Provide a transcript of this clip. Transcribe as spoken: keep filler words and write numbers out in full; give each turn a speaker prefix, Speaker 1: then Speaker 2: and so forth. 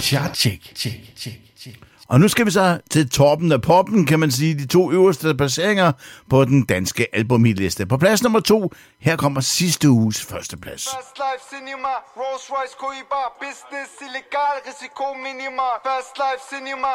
Speaker 1: chart check, check, check, check.
Speaker 2: Og nu skal vi så til toppen af poppen, kan man sige, de to øverste placeringer på den danske albumhitliste. På plads nummer to, her kommer sidste uges første plads.
Speaker 3: Fast life cinema, Rolls Royce Coiba, business illegal, risiko minima. Fast life cinema,